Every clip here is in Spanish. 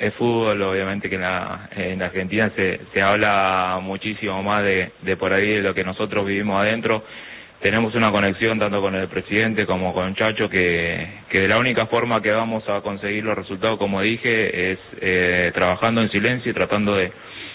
es fútbol, obviamente que en la Argentina se habla muchísimo más de por ahí de lo que nosotros vivimos adentro. Tenemos una conexión tanto con el presidente como con Chacho que de la única forma que vamos a conseguir los resultados, como dije, es trabajando en silencio y tratando del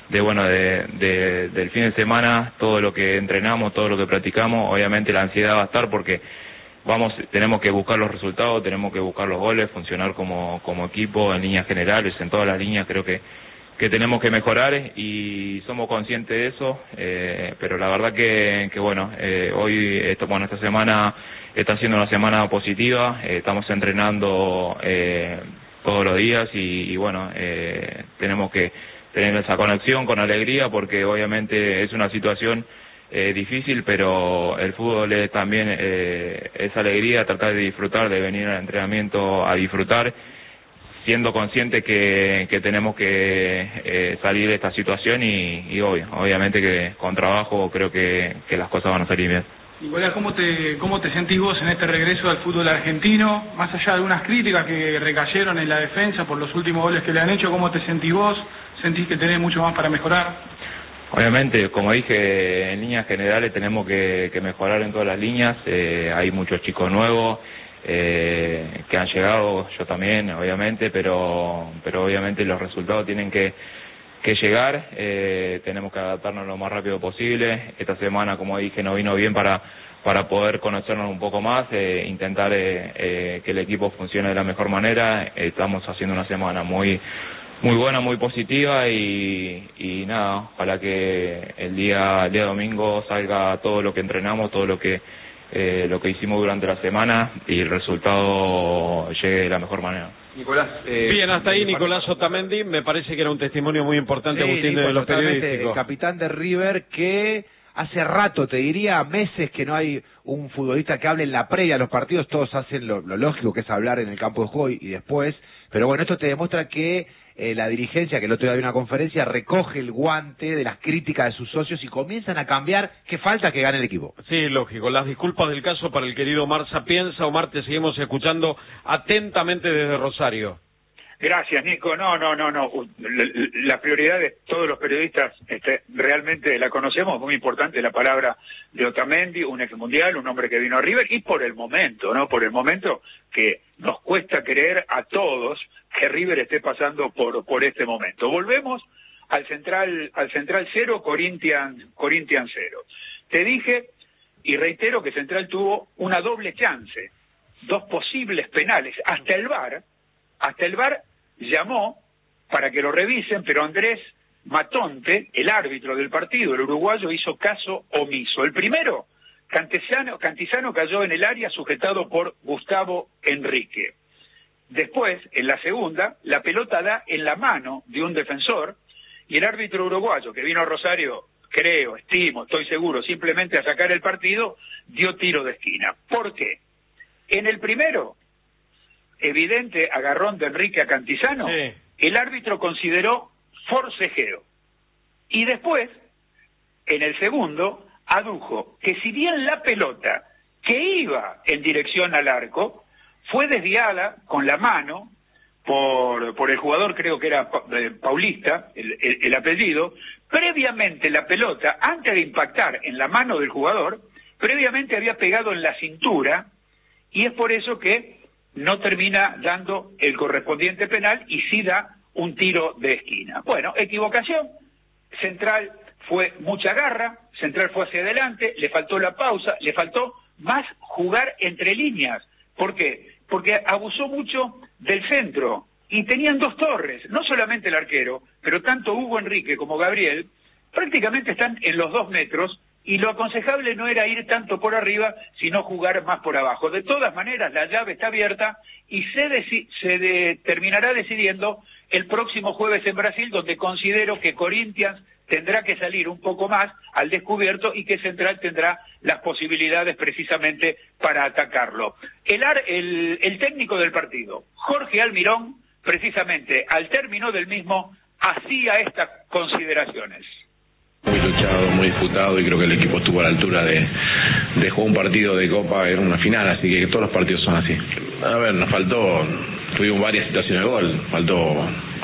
fin de semana, todo lo que entrenamos, todo lo que practicamos. Obviamente la ansiedad va a estar porque tenemos que buscar los resultados, tenemos que buscar los goles, funcionar como equipo en líneas generales, en todas las líneas creo que tenemos que mejorar y somos conscientes de eso, pero la verdad que bueno, hoy, esta semana está siendo una semana positiva, estamos entrenando todos los días y bueno, tenemos que tener esa conexión con alegría porque obviamente es una situación difícil, pero el fútbol es también esa alegría, tratar de disfrutar, de venir al entrenamiento a disfrutar, siendo consciente que tenemos que salir de esta situación y obviamente que con trabajo creo que las cosas van a salir bien. Nicolás, ¿cómo te sentís vos en este regreso al fútbol argentino? Más allá de algunas críticas que recayeron en la defensa por los últimos goles que le han hecho, ¿cómo te sentís vos? ¿Sentís que tenés mucho más para mejorar? Obviamente, como dije, en líneas generales tenemos que mejorar en todas las líneas. Hay muchos chicos nuevos que han llegado, yo también, obviamente, pero obviamente los resultados tienen que llegar. Tenemos que adaptarnos lo más rápido posible. Esta semana, como dije, nos vino bien para poder conocernos un poco más, intentar que el equipo funcione de la mejor manera. Estamos haciendo una semana muy buena, muy positiva y nada, ojalá que el día domingo salga todo lo que entrenamos, todo lo que hicimos durante la semana y el resultado llegue de la mejor manera. Nicolás, bien, hasta ahí Nicolás Otamendi, me parece que era un testimonio muy importante, sí, Agustín, de los periodísticos. Capitán de River, que hace rato, te diría meses, que no hay un futbolista que hable en la previa de los partidos. Todos hacen lo lógico, que es hablar en el campo de juego y después, pero bueno, esto te demuestra que la dirigencia, que el otro día había una conferencia, recoge el guante de las críticas de sus socios y comienzan a cambiar. ¿Qué falta? Que gane el equipo. Sí, lógico. Las disculpas del caso para el querido Omar Sapienza. Omar, te seguimos escuchando atentamente desde Rosario. Gracias, Nico. No. La prioridad de todos los periodistas realmente la conocemos. Muy importante la palabra de Otamendi, un ex mundial, un hombre que vino a River, y por el momento, ¿no? Por el momento que nos cuesta creer a todos que River esté pasando por este momento. Volvemos al Central 0, Corinthians 0. Te dije y reitero que Central tuvo una doble chance, dos posibles penales, hasta el VAR llamó para que lo revisen, pero Andrés Matonte, el árbitro del partido, el uruguayo, hizo caso omiso. El primero, Cantizano cayó en el área sujetado por Gustavo Enrique. Después, en la segunda, la pelota da en la mano de un defensor y el árbitro uruguayo, que vino a Rosario, estoy seguro, simplemente a sacar el partido, dio tiro de esquina. ¿Por qué? En el primero, evidente agarrón de Enrique a Cantizano, sí, el árbitro consideró forcejeo. Y después, en el segundo, adujo que si bien la pelota que iba en dirección al arco fue desviada con la mano por el jugador, creo que era Paulista, el apellido, previamente la pelota, antes de impactar en la mano del jugador, previamente había pegado en la cintura, y es por eso que no termina dando el correspondiente penal y sí da un tiro de esquina. Bueno, equivocación, Central fue mucha garra, Central fue hacia adelante, le faltó la pausa, le faltó más jugar entre líneas. ¿Por qué? Porque abusó mucho del centro y tenían dos torres, no solamente el arquero, pero tanto Hugo Enrique como Gabriel prácticamente están en los 2 metros y lo aconsejable no era ir tanto por arriba, sino jugar más por abajo. De todas maneras, la llave está abierta y se terminará decidiendo el próximo jueves en Brasil, donde considero que Corinthians tendrá que salir un poco más al descubierto y que Central tendrá las posibilidades precisamente para atacarlo. El técnico del partido, Jorge Almirón, precisamente al término del mismo, hacía estas consideraciones. Muy luchado, muy disputado, y creo que el equipo estuvo a la altura de jugar un partido de Copa en una final, así que todos los partidos son así. A ver, tuvimos varias situaciones de gol, faltó